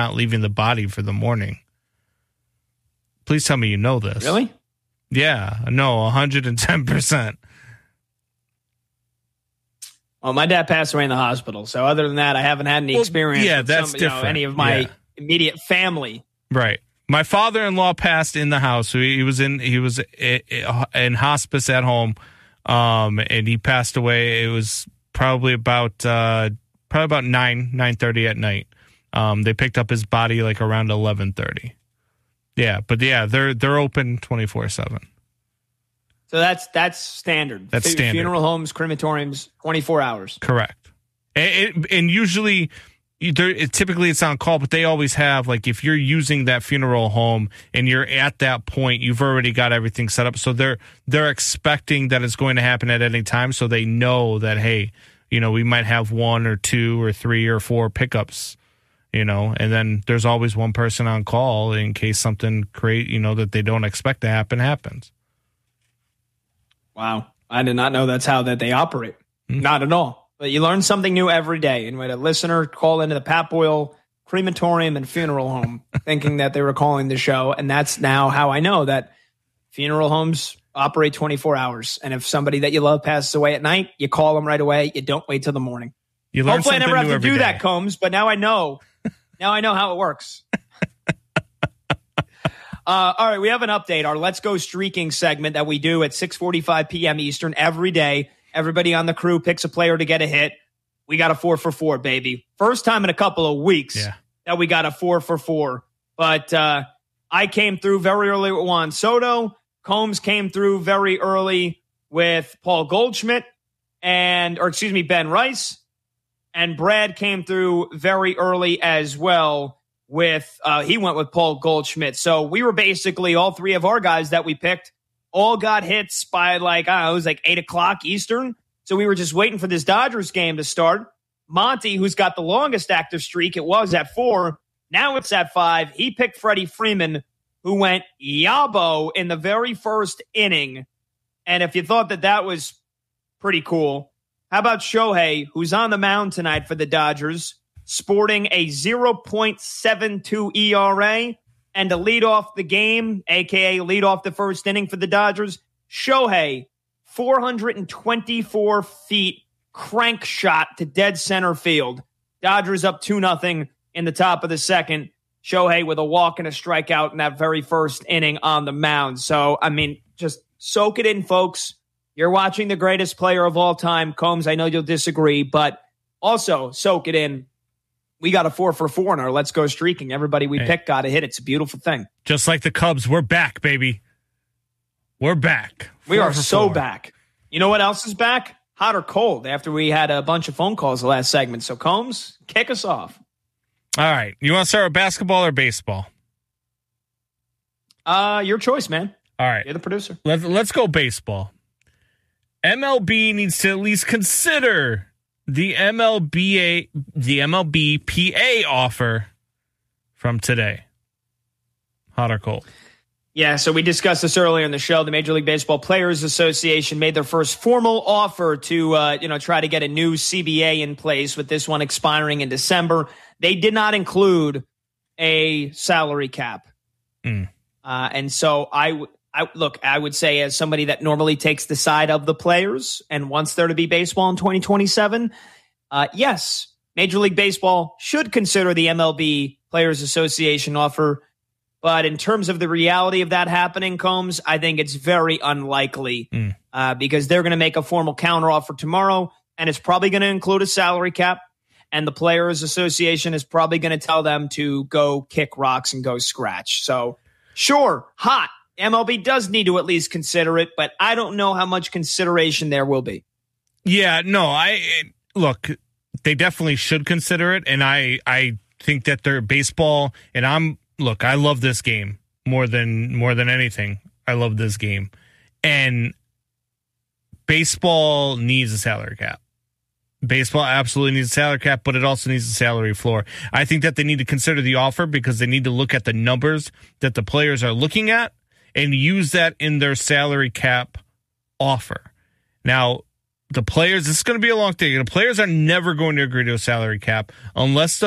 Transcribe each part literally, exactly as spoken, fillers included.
not leaving the body for the morning. Please tell me you know this. Really? Yeah, no, one hundred ten percent. Well, my dad passed away in the hospital, so other than that, I haven't had any well, experience yeah, with that's some, you know, different. any of my yeah. immediate family. Right. My father-in-law passed in the house. So he was in he was in hospice at home, um, and he passed away. It was probably about uh, probably about nine nine thirty at night. Um, they picked up his body like around eleven thirty. Yeah, but yeah, they're they're open twenty-four seven. So that's that's standard. That's F- standard. Funeral homes, crematoriums, twenty-four hours. Correct. And, and usually, it, typically it's on call, but they always have, like, if you're using that funeral home and you're at that point, you've already got everything set up. So they're they're expecting that it's going to happen at any time. So they know that, hey, you know, we might have one or two or three or four pickups, you know, and then there's always one person on call in case something create, you know, that they don't expect to happen happens. Wow. I did not know that's how that they operate. Mm-hmm. Not at all. But you learn something new every day. And we had a listener call into the Pat Boyle crematorium and funeral home thinking that they were calling the show. And that's now how I know that funeral homes operate twenty-four hours. And if somebody that you love passes away at night, you call them right away. You don't wait till the morning. You learn Hopefully I never have to do day. that, Combs, but now I know. Now I know how it works. Uh, all right, we have an update. Our Let's Go Streaking segment that we do at six forty-five p.m. Eastern every day. Everybody on the crew picks a player to get a hit. We got a four for four, baby. First time in a couple of weeks yeah. that we got a four for four. But uh, I came through very early with Juan Soto. Combs came through very early with Paul Goldschmidt and, or excuse me, Ben Rice. And Brad came through very early as well. With uh, he went with Paul Goldschmidt. So we were basically all three of our guys that we picked all got hits by like, I don't know, it was like eight o'clock Eastern. So we were just waiting for this Dodgers game to start. Monty, who's got the longest active streak, it was at four. Now it's at five. He picked Freddie Freeman, who went yabo in the very first inning. And if you thought that that was pretty cool, how about Shohei, who's on the mound tonight for the Dodgers, sporting a zero point seven two E R A, and to lead off the game, a k a lead off the first inning for the Dodgers, Shohei, four hundred twenty-four feet, crank shot to dead center field. Dodgers up two nothing in the top of the second. Shohei with a walk and a strikeout in that very first inning on the mound. So, I mean, just soak it in, folks. You're watching the greatest player of all time. Combs, I know you'll disagree, but also soak it in. We got a four for four in our Let's Go Streaking. Everybody we hey. picked got a hit. It's a beautiful thing. Just like the Cubs, we're back, baby. We're back. We four are so four. back. You know what else is back? Hot or cold after we had a bunch of phone calls the last segment. So, Combs, kick us off. All right. You want to start with basketball or baseball? Uh, your choice, man. All right. You're the producer. Let's, let's go baseball. M L B needs to at least consider the M L B A, the M L B P A offer from today. Hot or cold? Yeah, so we discussed this earlier in the show. The Major League Baseball Players Association made their first formal offer to, uh, you know, try to get a new C B A in place with this one expiring in December. They did not include a salary cap. Mm. Uh, and so I, w- I look, I would say as somebody that normally takes the side of the players and wants there to be baseball in twenty twenty-seven, uh, yes, Major League Baseball should consider the M L B Players Association offer. But in terms of the reality of that happening, Combs, I think it's very unlikely mm. uh, because they're going to make a formal counteroffer tomorrow, and it's probably going to include a salary cap. And the Players Association is probably going to tell them to go kick rocks and go scratch. So, sure, hot. M L B does need to at least consider it, but I don't know how much consideration there will be. Yeah, no, I look, they definitely should consider it, and I I think that their baseball, and I'm look, I love this game more than more than anything. I love this game, and baseball needs a salary cap. Baseball absolutely needs a salary cap, but it also needs a salary floor. I think that they need to consider the offer because they need to look at the numbers that the players are looking at and use that in their salary cap offer. Now, the players, this is going to be a long thing. The players are never going to agree to a salary cap unless the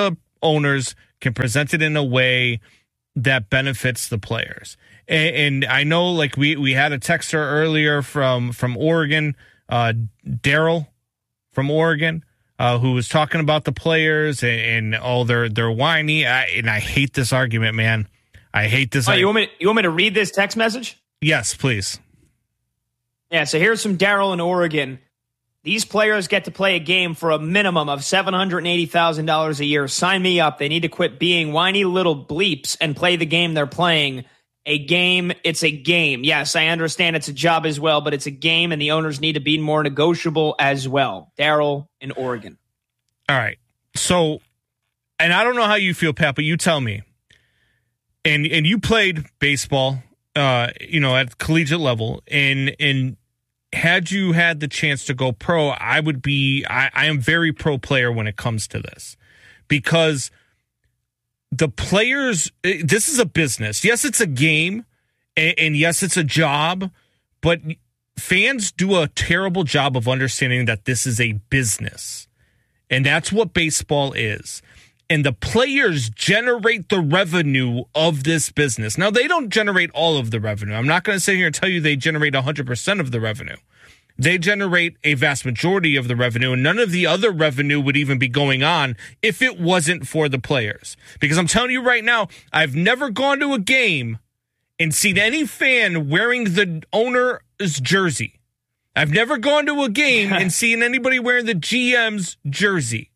owners can present it in a way that benefits the players. And, and I know, like we we had a texter earlier from from Oregon, uh, Daryl from Oregon, uh, who was talking about the players and, and oh, they're they're whiny. I, and I hate this argument, man. I hate this. Oh, you want me? You want me to read this text message? Yes, please. Yeah. So here's from Daryl in Oregon. These players get to play a game for a minimum of seven hundred eighty thousand dollars a year. Sign me up. They need to quit being whiny little bleeps and play the game they're playing. A game, it's a game. Yes, I understand it's a job as well, but it's a game, and the owners need to be more negotiable as well. Daryl in Oregon. All right. So, and I don't know how you feel, Pat, but you tell me. And and you played baseball, uh, you know, at collegiate level, and and had you had the chance to go pro, I would be, I, I am very pro player when it comes to this, because the players, this is a business. Yes, it's a game, and, and yes, it's a job, but fans do a terrible job of understanding that this is a business, and that's what baseball is. And the players generate the revenue of this business. Now, they don't generate all of the revenue. I'm not going to sit here and tell you they generate one hundred percent of the revenue. They generate a vast majority of the revenue, and none of the other revenue would even be going on if it wasn't for the players. Because I'm telling you right now, I've never gone to a game and seen any fan wearing the owner's jersey. I've never gone to a game and seen anybody wearing the G M's jersey.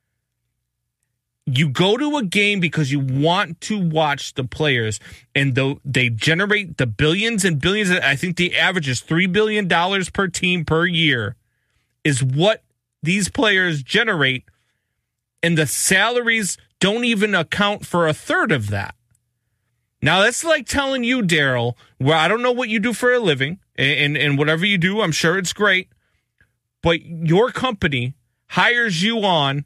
You go to a game because you want to watch the players, and though they generate the billions and billions, I think the average is three billion dollars per team per year is what these players generate, and the salaries don't even account for a third of that. Now, that's like telling you, Daryl, well, I don't know what you do for a living, and, and whatever you do, I'm sure it's great, but your company hires you on,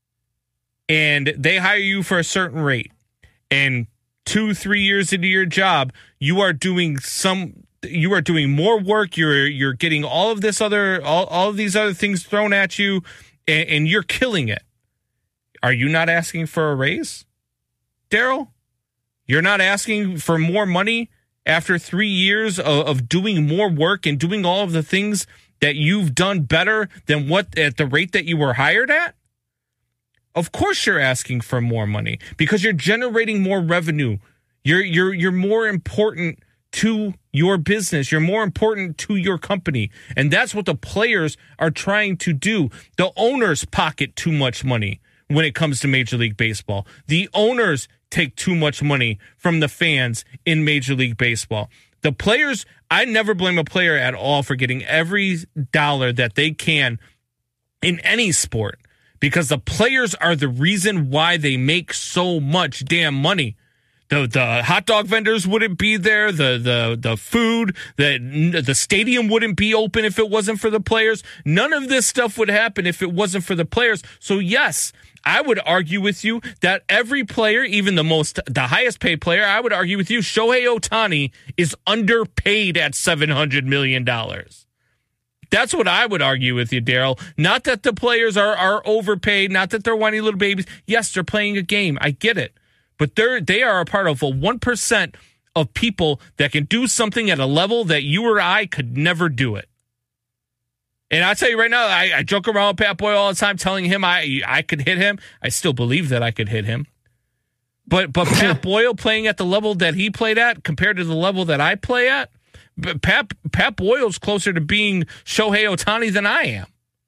and they hire you for a certain rate, and two, three years into your job, you are doing some, you are doing more work. You're you're getting all of this other, all, all of these other things thrown at you, and, and you're killing it. Are you not asking for a raise, Daryl? You're not asking for more money after three years of, of doing more work and doing all of the things that you've done better than what at the rate that you were hired at? Of course you're asking for more money because you're generating more revenue. You're you're you're more important to your business. You're more important to your company. And that's what the players are trying to do. The owners pocket too much money when it comes to Major League Baseball. The owners take too much money from the fans in Major League Baseball. The players, I never blame a player at all for getting every dollar that they can in any sport, because the players are the reason why they make so much damn money. The the hot dog vendors wouldn't be there. The the the food, the the stadium wouldn't be open if it wasn't for the players. None of this stuff would happen if it wasn't for the players. So yes, I would argue with you that every player, even the most the highest paid player, I would argue with you, Shohei Ohtani is underpaid at seven hundred million dollars. That's what I would argue with you, Daryl. Not that the players are, are overpaid, not that they're whiny little babies. Yes, they're playing a game. I get it. But they're they are a part of a one percent of people that can do something at a level that you or I could never do it. And I tell you right now, I, I joke around with Pat Boyle all the time, telling him I I could hit him. I still believe that I could hit him. But but Pat Boyle playing at the level that he played at compared to the level that I play at, Pat, Pat Boyle's closer to being Shohei Ohtani than I am.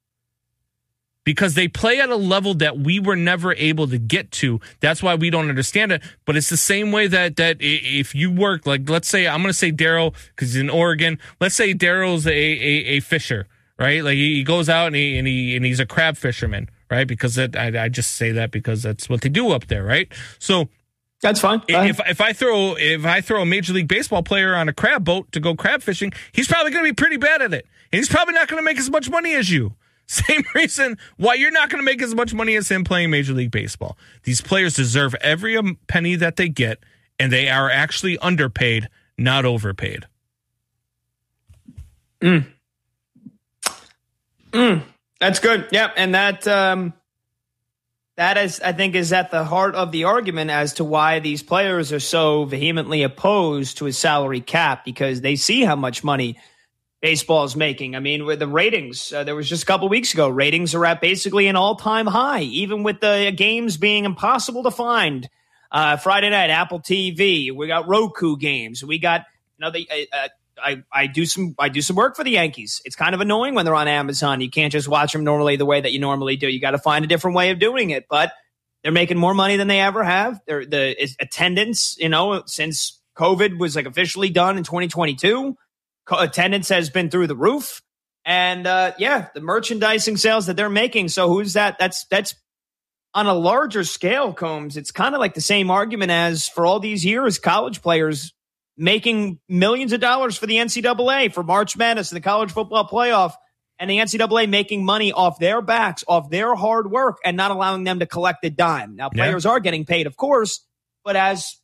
Because they play at a level that we were never able to get to. That's why we don't understand it. But it's the same way that that if you work, like, let's say, I'm going to say Daryl, because he's in Oregon. Let's say Daryl's a, a, a fisher, right? Like, he goes out and, he, and, he, and he's a crab fisherman, right? Because that, I, I just say that because that's what they do up there, right? So that's fine. If if I throw if I throw a Major League Baseball player on a crab boat to go crab fishing, he's probably going to be pretty bad at it. And he's probably not going to make as much money as you. Same reason why you're not going to make as much money as him playing Major League Baseball. These players deserve every penny that they get, and they are actually underpaid, not overpaid. Mm. Mm. That's good. Yeah, and that um, that is, I think, is at the heart of the argument as to why these players are so vehemently opposed to a salary cap, because they see how much money baseball is making. I mean, with the ratings, uh, there was just a couple weeks ago, ratings are at basically an all-time high, even with the games being impossible to find. Uh, Friday night, Apple T V, we got Roku games, we got, you know, the, uh, I, I do some I do some work for the Yankees. It's kind of annoying when they're on Amazon. You can't just watch them normally the way that you normally do. You got to find a different way of doing it. But they're making more money than they ever have. They're, the attendance, you know, since COVID was like officially done in twenty twenty-two, attendance has been through the roof. And uh, yeah, the merchandising sales that they're making. So who's that? That's that's on a larger scale, Combs. It's kind of like the same argument as for all these years, college players making millions of dollars for the N C double A, for March Madness and the college football playoff, and the N C double A making money off their backs, off their hard work, and not allowing them to collect a dime. Now, players yeah. are getting paid, of course, but as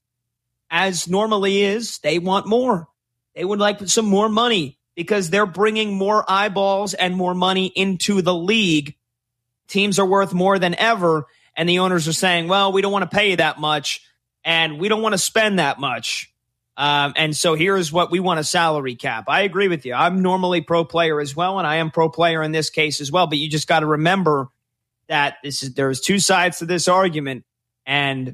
as normally is, they want more. They would like some more money because they're bringing more eyeballs and more money into the league. Teams are worth more than ever, and the owners are saying, well, we don't want to pay you that much, and we don't want to spend that much. Um, and so here's what we want: a salary cap. I agree with you. I'm normally pro player as well, and I am pro player in this case as well. But you just got to remember that this is there's two sides to this argument, and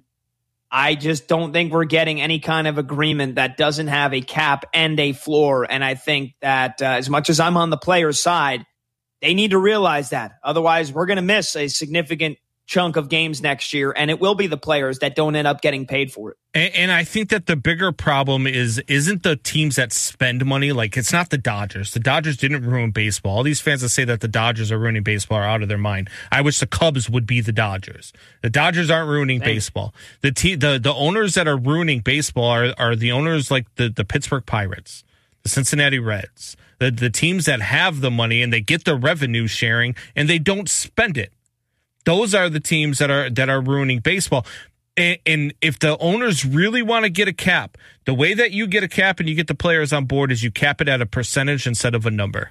I just don't think we're getting any kind of agreement that doesn't have a cap and a floor. And I think that uh, as much as I'm on the player's side, they need to realize that. Otherwise, we're going to miss a significant chunk of games next year, and it will be the players that don't end up getting paid for it. And, and I think that the bigger problem is isn't the teams that spend money. Like, it's not the Dodgers. The Dodgers didn't ruin baseball. All these fans that say that the Dodgers are ruining baseball are out of their mind. I wish the Cubs would be the Dodgers. The Dodgers aren't ruining Thanks. baseball. The te- the the owners that are ruining baseball are are the owners like the, the Pittsburgh Pirates, the Cincinnati Reds, the the teams that have the money and they get the revenue sharing and they don't spend it. Those are the teams that are that are ruining baseball. And, and if the owners really want to get a cap, the way that you get a cap and you get the players on board is you cap it at a percentage instead of a number.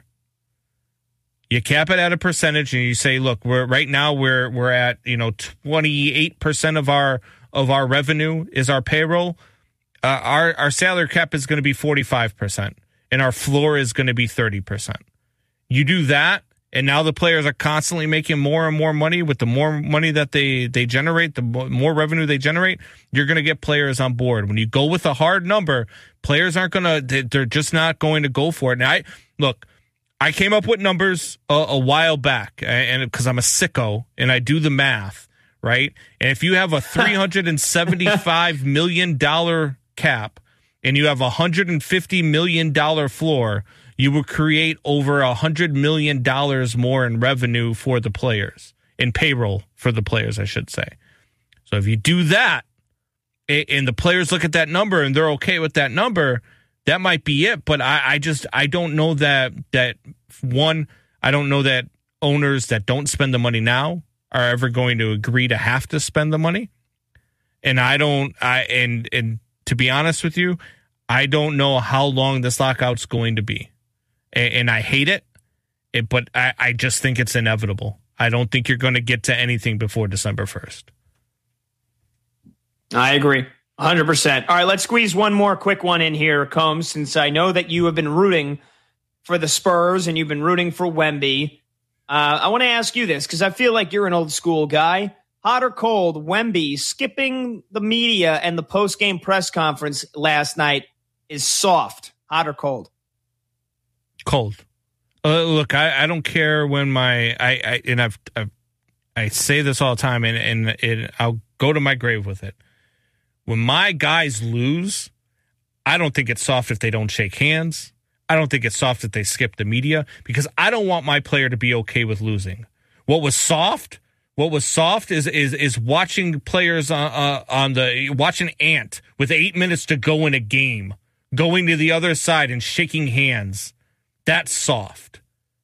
You cap it at a percentage and you say, look, we're right now we're we're at, you know, twenty-eight percent of our of our revenue is our payroll. Uh, our our salary cap is going to be forty-five percent and our floor is going to be thirty percent. You do that, and now the players are constantly making more and more money. With the more money that they, they generate, the more revenue they generate, you're going to get players on board. When you go with a hard number, players aren't going to, they're just not going to go for it. And I, look, I came up with numbers a, a while back, and because I'm a sicko and I do the math, right? And if you have a three hundred seventy-five million dollars cap and you have a one hundred fifty million dollars floor, you will create over one hundred million dollars more in revenue for the players, in payroll for the players, I should say. So if you do that, and the players look at that number and they're okay with that number, that might be it. But I, I just, I don't know that, that one, I don't know that owners that don't spend the money now are ever going to agree to have to spend the money. And I don't, I, and, and to be honest with you, I don't know how long this lockout's going to be. And I hate it, it but I, I just think it's inevitable. I don't think you're going to get to anything before December first. I agree, one hundred percent. All right, let's squeeze one more quick one in here, Combs, since I know that you have been rooting for the Spurs and you've been rooting for Wemby. Uh, I want to ask you this because I feel like you're an old school guy. Hot or cold, Wemby skipping the media and the post-game press conference last night is soft. Hot or cold? Cold. Uh, look, I, I don't care when my I, I and I've, I've I say this all the time, and and it, I'll go to my grave with it. When my guys lose, I don't think it's soft if they don't shake hands. I don't think it's soft if they skip the media, because I don't want my player to be okay with losing. What was soft? What was soft is is is watching players on uh, on the watching Ant with eight minutes to go in a game, going to the other side and shaking hands. That's soft.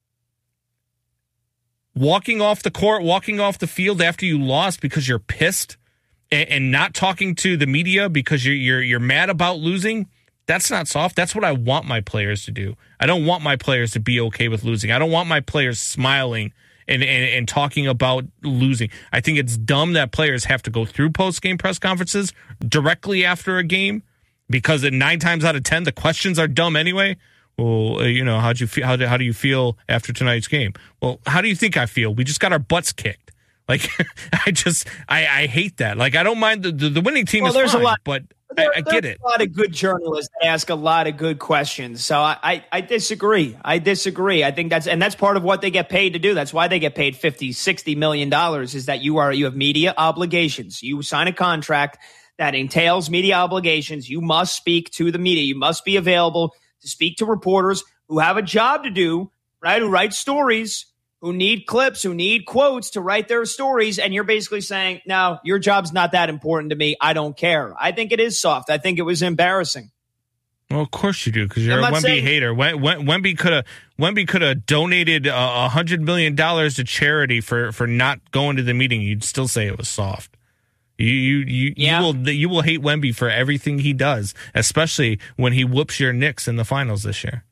Walking off the court, walking off the field after you lost because you're pissed, and, and not talking to the media because you're you're you're mad about losing, that's not soft. That's what I want my players to do. I don't want my players to be okay with losing. I don't want my players smiling and, and, and talking about losing. I think it's dumb that players have to go through post-game press conferences directly after a game because nine times out of ten, the questions are dumb anyway. Well, uh, you know, how'd you feel? How do, how do you feel after tonight's game? Well, how do you think I feel? We just got our butts kicked. Like, I just, I, I hate that. Like, I don't mind the, the, the winning team well, is there's fine, a lot, but there, I, I get it. A lot of good journalists ask a lot of good questions. So I, I, I disagree. I disagree. I think that's, and that's part of what they get paid to do. That's why they get paid fifty, sixty million dollars is that you are, you have media obligations. You sign a contract that entails media obligations. You must speak to the media. You must be available to speak to reporters who have a job to do, right? Who write stories, who need clips, who need quotes to write their stories. And you're basically saying, no, your job's not that important to me. I don't care. I think it is soft. I think it was embarrassing. Well, of course you do, because you're I'm a Wemby saying- hater. Wem- Wem- Wemby could have Wemby could have donated a uh, hundred million dollars to charity for, for not going to the meeting. You'd still say it was soft. You you you, Yeah. you will you will hate Wemby for everything he does, especially when he whoops your Knicks in the finals this year.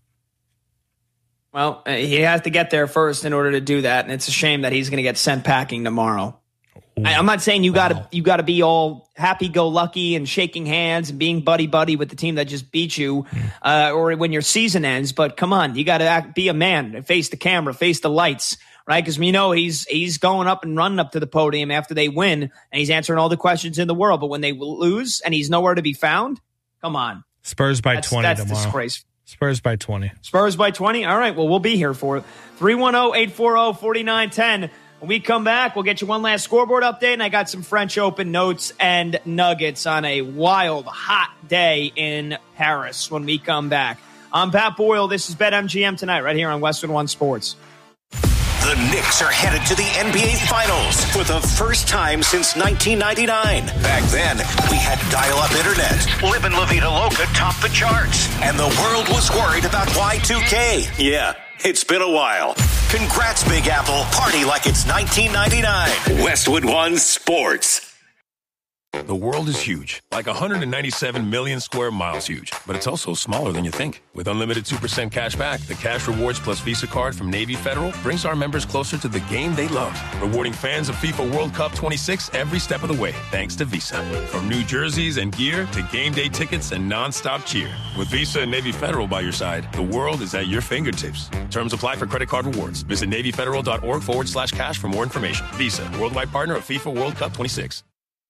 Well, uh, he has to get there first in order to do that, and it's a shame that he's going to get sent packing tomorrow. I, I'm not saying you got to you got to be all happy-go-lucky and shaking hands and being buddy-buddy with the team that just beat you, uh, or when your season ends. But come on, you got to be a man, face the camera, face the lights, right? Because we know he's he's going up and running up to the podium after they win, and he's answering all the questions in the world. But when they lose and he's nowhere to be found, come on, Spurs by that's, twenty that's tomorrow. disgraceful. Spurs by twenty. Spurs by twenty. All right. Well, we'll be here for it. three one zero, eight four zero, four nine one zero. When we come back, we'll get you one last scoreboard update. And I got some French Open notes and nuggets on a wild, hot day in Paris when we come back. I'm Pat Boyle. This is BetMGM tonight, right here on Westwood One Sports. The Knicks are headed to the N B A Finals for the first time since nineteen ninety-nine. Back then, we had dial-up internet. Live in La Vida Loca topped the charts. And the world was worried about Y two K. Yeah, it's been a while. Congrats, Big Apple. Party like it's nineteen ninety-nine. Westwood One Sports. The world is huge, like one hundred ninety-seven million square miles huge, but it's also smaller than you think. With unlimited two percent cash back, the Cash Rewards Plus Visa card from Navy Federal brings our members closer to the game they love, rewarding fans of FIFA World Cup twenty-six every step of the way, thanks to Visa. From new jerseys and gear to game day tickets and nonstop cheer. With Visa and Navy Federal by your side, the world is at your fingertips. Terms apply for credit card rewards. Visit NavyFederal.org forward slash cash for more information. Visa, worldwide partner of FIFA World Cup twenty-six.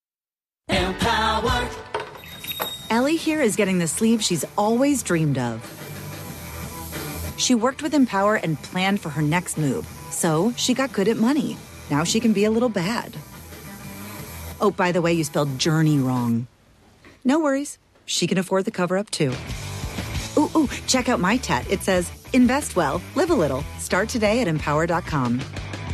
Empower. Ellie here is getting the sleeve she's always dreamed of. She worked with Empower and planned for her next move, so she got good at money. Now she can be a little bad. Oh, by the way, you spelled journey wrong. No worries. She can afford the cover-up, too. Ooh, ooh, check out my tat. It says, invest well, live a little. Start today at empower dot com.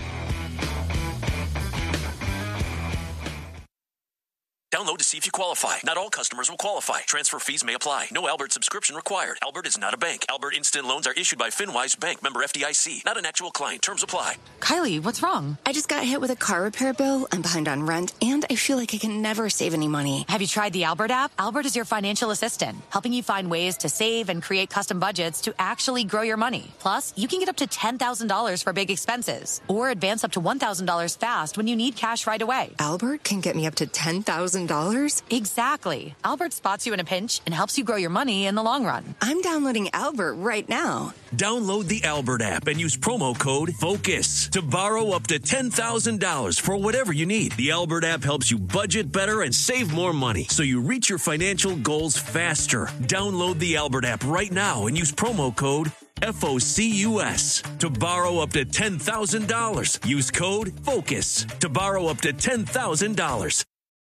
Download to see if you qualify. Not all customers will qualify. Transfer fees may apply. No Albert subscription required. Albert is not a bank. Albert Instant Loans are issued by FinWise Bank, member F D I C. Not an actual client. Terms apply. Kylie, what's wrong? I just got hit with a car repair bill. I'm behind on rent, and I feel like I can never save any money. Have you tried the Albert app? Albert is your financial assistant, helping you find ways to save and create custom budgets to actually grow your money. Plus, you can get up to ten thousand dollars for big expenses, or advance up to one thousand dollars fast when you need cash right away. Albert can get me up to ten thousand dollars? Exactly. Albert spots you in a pinch and helps you grow your money in the long run. I'm downloading Albert right now. Download the Albert app and use promo code FOCUS to borrow up to ten thousand dollars for whatever you need. The Albert app helps you budget better and save more money so you reach your financial goals faster. Download the Albert app right now and use promo code FOCUS to borrow up to ten thousand dollars. Use code FOCUS to borrow up to ten thousand dollars.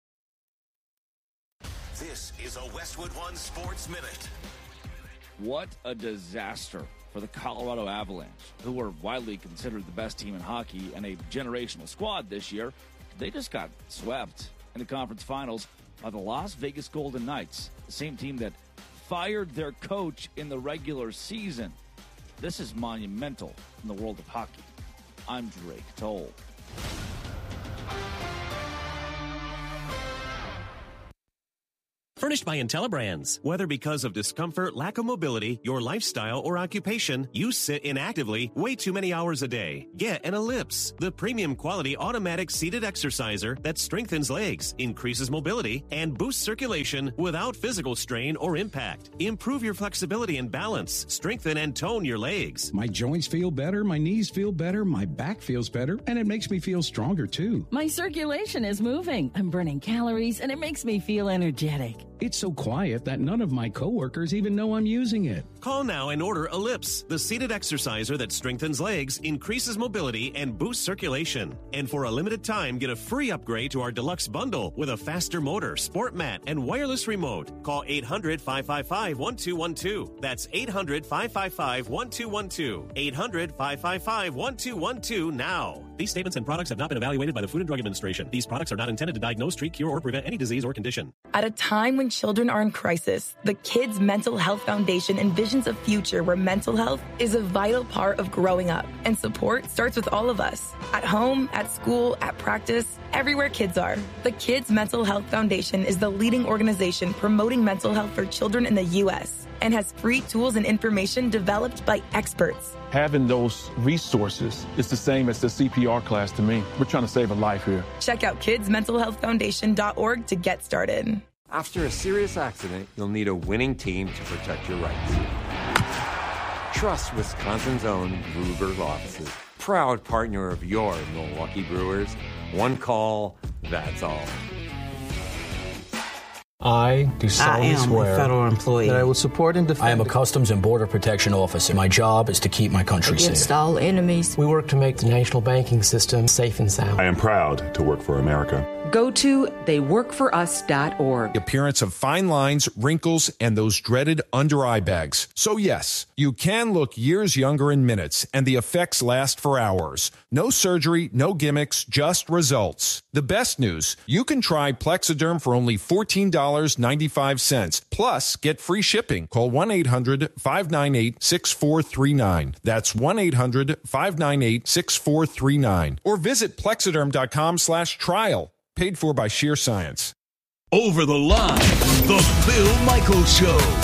This is a Westwood One Sports Minute. What a disaster for the Colorado Avalanche, who are widely considered the best team in hockey and a generational squad this year. They just got swept in the conference finals by the Las Vegas Golden Knights, the same team that fired their coach in the regular season. This is monumental in the world of hockey. I'm Drake Toll. Furnished by IntelliBrands. Whether because of discomfort, lack of mobility, your lifestyle, or occupation, you sit inactively way too many hours a day. Get an Ellipse, the premium quality automatic seated exerciser that strengthens legs, increases mobility, and boosts circulation without physical strain or impact. Improve your flexibility and balance. Strengthen and tone your legs. My joints feel better, my knees feel better, my back feels better, and it makes me feel stronger too. My circulation is moving. I'm burning calories, and it makes me feel energetic. It's so quiet that none of my coworkers even know I'm using it. Call now and order Ellipse, the seated exerciser that strengthens legs, increases mobility, and boosts circulation. And for a limited time, get a free upgrade to our deluxe bundle with a faster motor, sport mat, and wireless remote. Call eight hundred, five five five, one two one two. That's eight hundred, five five five, one two one two. eight hundred, five five five, one two one two now. These statements and products have not been evaluated by the Food and Drug Administration. These products are not intended to diagnose, treat, cure, or prevent any disease or condition. At a time when children are in crisis, the Kids Mental Health Foundation envisions a future where mental health is a vital part of growing up. And support starts with all of us. At home, at school, at practice, everywhere kids are. The Kids Mental Health Foundation is the leading organization promoting mental health for children in the U S and has free tools and information developed by experts. Having those resources is the same as the C P R class to me. We're trying to save a life here. Check out kids mental health foundation dot org to get started. After a serious accident, you'll need a winning team to protect your rights. Trust Wisconsin's own Ruger Offices. Proud partner of your Milwaukee Brewers. One call, that's all. I do solemnly swear a federal employee that I will support and defend. I am a Customs and Border Protection officer. My job is to keep my country against safe. all enemies. We work to make the national banking system safe and sound. I am proud to work for America. Go to they work for us dot org. The appearance of fine lines, wrinkles, and those dreaded under-eye bags. So yes, you can look years younger in minutes, and the effects last for hours. No surgery, no gimmicks, just results. The best news, you can try Plexiderm for only fourteen dollars and ninety-five cents. Plus, get free shipping. Call one eight hundred, five nine eight, six four three nine. That's one eight hundred, five nine eight, six four three nine. Or visit plexiderm.com slash trial. Paid for by Sheer Science. Over the Line, the Bill Michaels Show.